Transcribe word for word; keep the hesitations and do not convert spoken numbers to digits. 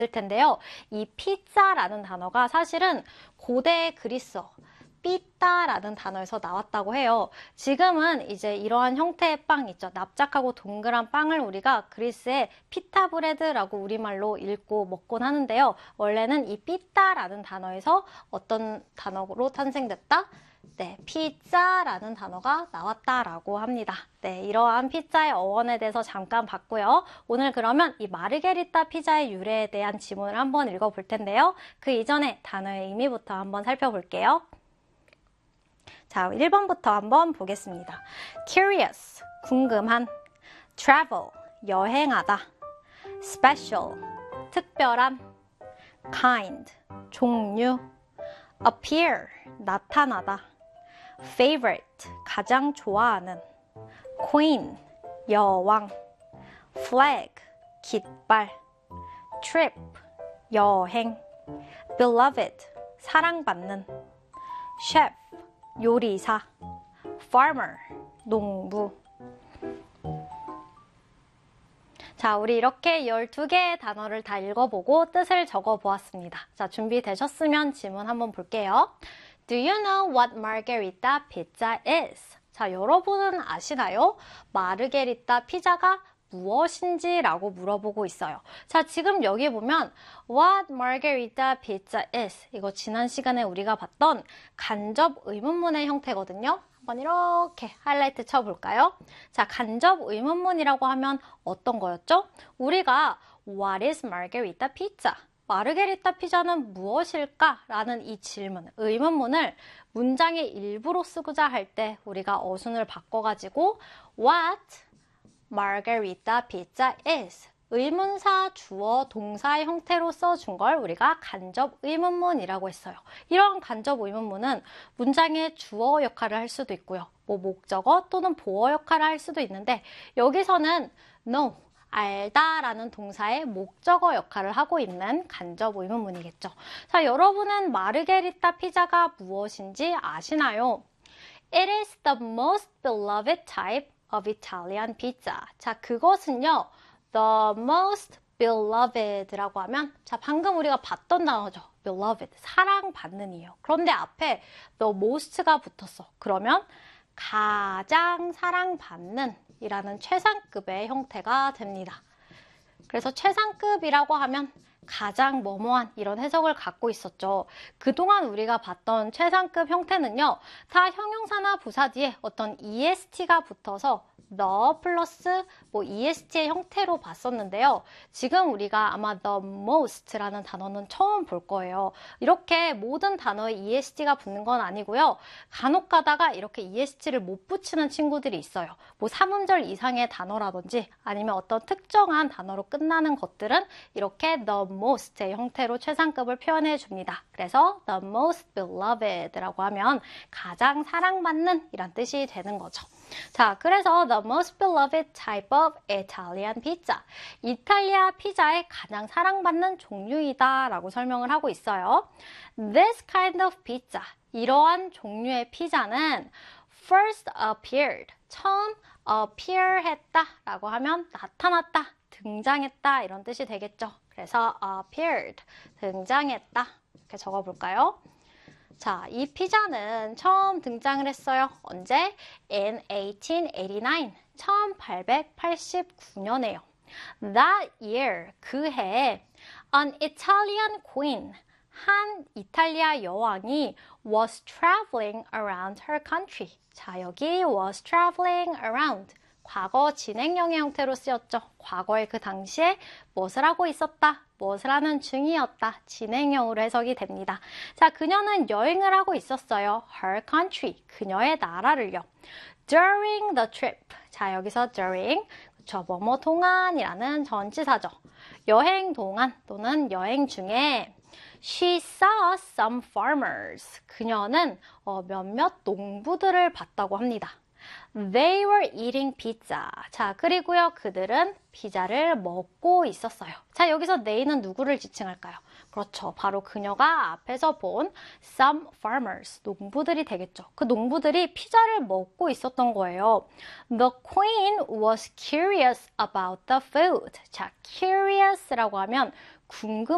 텐데요. 이 피자라는 단어가 사실은 고대 그리스어 피타라는 단어에서 나왔다고 해요. 지금은 이제 이러한 형태의 빵 있죠. 납작하고 동그란 빵을 우리가 그리스의 피타 브레드라고 우리말로 읽고 먹곤 하는데요. 원래는 이 피타라는 단어에서 어떤 단어로 탄생됐다? 네, 피자라는 단어가 나왔다라고 합니다. 네, 이러한 피자의 어원에 대해서 잠깐 봤고요. 오늘 그러면 이 마르게리타 피자의 유래에 대한 지문을 한번 읽어볼 텐데요. 그 이전에 단어의 의미부터 한번 살펴볼게요. 자, 일 번부터 한번 보겠습니다. Curious, 궁금한. Travel, 여행하다. Special, 특별한. Kind, 종류. Appear, 나타나다. Favorite, 가장 좋아하는. Queen, 여왕. Flag, 깃발. Trip, 여행. Beloved, 사랑받는. Chef, 요리사. Farmer, 농부. 자, 우리 이렇게 열두 개의 단어를 다 읽어보고 뜻을 적어보았습니다. 자, 준비되셨으면 질문 한번 볼게요. Do you know what margherita pizza is? 자, 여러분은 아시나요? 마르게리타 피자가 무엇인지 라고 물어보고 있어요. 자, 지금 여기 보면 What margherita pizza is? 이거 지난 시간에 우리가 봤던 간접 의문문의 형태거든요. 한번 이렇게 하이라이트 쳐볼까요? 자, 간접 의문문이라고 하면 어떤 거였죠? 우리가 What is margherita pizza? 마르게리타 피자는 무엇일까? 라는 이 질문, 의문문을 문장의 일부로 쓰고자 할 때 우리가 어순을 바꿔가지고 What margherita pizza is 의문사, 주어, 동사의 형태로 써준 걸 우리가 간접 의문문이라고 했어요. 이런 간접 의문문은 문장의 주어 역할을 할 수도 있고요. 뭐 목적어 또는 보어 역할을 할 수도 있는데 여기서는 know, 알다 라는 동사의 목적어 역할을 하고 있는 간접 의문문이겠죠. 자, 여러분은 마르게리타 피자가 무엇인지 아시나요? It is the most beloved type of Italian pizza. 자, 그것은요, the most beloved라고 하면, 자, 방금 우리가 봤던 단어죠. beloved, 사랑받는 이에요. 그런데 앞에 the most가 붙었어. 그러면 가장 사랑받는 이라는 최상급의 형태가 됩니다. 그래서 최상급이라고 하면 가장 뭐뭐한 이런 해석을 갖고 있었죠. 그동안 우리가 봤던 최상급 형태는요. 다 형용사나 부사 뒤에 어떤 이에스티가 붙어서 the 플러스 뭐 이에스티의 형태로 봤었는데요. 지금 우리가 아마 the most라는 단어는 처음 볼 거예요. 이렇게 모든 단어에 이에스티가 붙는 건 아니고요. 간혹 가다가 이렇게 이에스티를 못 붙이는 친구들이 있어요. 뭐 삼음절 이상의 단어라든지 아니면 어떤 특정한 단어로 끝나는 것들은 이렇게 the most의 형태로 최상급을 표현해 줍니다. 그래서 the most beloved라고 하면 가장 사랑받는 이란 뜻이 되는 거죠. 자, 그래서 the most beloved type of Italian pizza. 이탈리아 피자의 가장 사랑받는 종류이다 라고 설명을 하고 있어요. This kind of pizza. 이러한 종류의 피자는 first appeared. 처음 appear 했다 라고 하면 나타났다, 등장했다 이런 뜻이 되겠죠. 그래서 appeared, 등장했다. 이렇게 적어볼까요? 자, 이 피자는 처음 등장을 했어요. 언제? in eighteen eighty-nine, 천팔백팔십구 년에요. That year, 그 해에 an Italian queen, 한 이탈리아 여왕이 was traveling around her country. 자, 여기 was traveling around. 과거 진행형의 형태로 쓰였죠. 과거에 그 당시에 무엇을 하고 있었다, 무엇을 하는 중이었다, 진행형으로 해석이 됩니다. 자, 그녀는 여행을 하고 있었어요. Her country, 그녀의 나라를요. During the trip, 자, 여기서 during, 그쵸, 뭐뭐 동안이라는 전치사죠. 여행 동안 또는 여행 중에 She saw some farmers, 그녀는 어, 몇몇 농부들을 봤다고 합니다. They were eating pizza. 자, 그리고요, 그들은 피자를 먹고 있었어요. 자, 여기서 they는 누구를 지칭할까요? 그렇죠. 바로 그녀가 앞에서 본 some farmers, 농부들이 되겠죠. 그 농부들이 피자를 먹고 있었던 거예요. The queen was curious about the food. 자, curious라고 하면 궁금